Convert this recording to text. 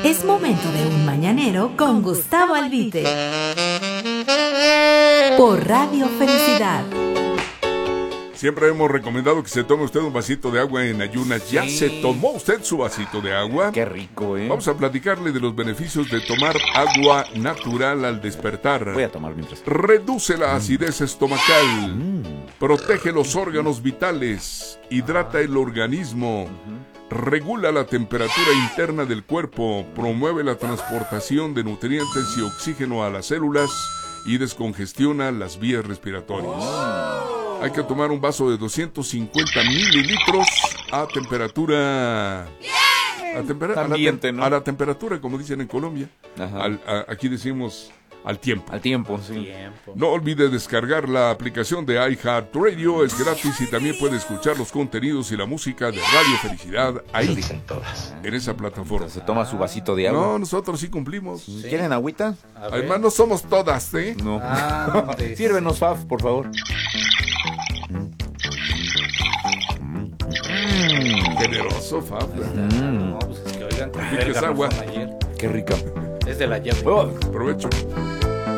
Es momento de un mañanero con Gustavo Albite. Por Radio Felicidad. Siempre hemos recomendado que se tome usted un vasito de agua en ayunas. ¿Ya se tomó usted su vasito de agua? Qué rico, ¿eh? Vamos a platicarle de los beneficios de tomar agua natural al despertar. Voy a tomar mientras. Reduce la acidez estomacal. Protege los órganos vitales. Hidrata el organismo. Regula la temperatura interna del cuerpo. Promueve la transportación de nutrientes y oxígeno a las células y descongestiona las vías respiratorias. Hay que tomar un vaso de 250 mililitros a temperatura... Ambiente, ¿no? A la temperatura, como dicen en Colombia. Ajá. Aquí decimos al tiempo. Al tiempo, sí. No olvide descargar la aplicación de iHeartRadio, es gratis y también puede escuchar los contenidos y la música de Radio Felicidad ahí, Lo dicen todas. en esa plataforma. Se toma su vasito de agua. No, nosotros sí cumplimos. ¿Quieren agüita? Además, no somos todas, ¿eh? No. Sírvenos, Faf, por favor. Generoso, Fab. No, pues es que oigan, Piques agua. ayer. Qué rica. Es de la llave. Provecho.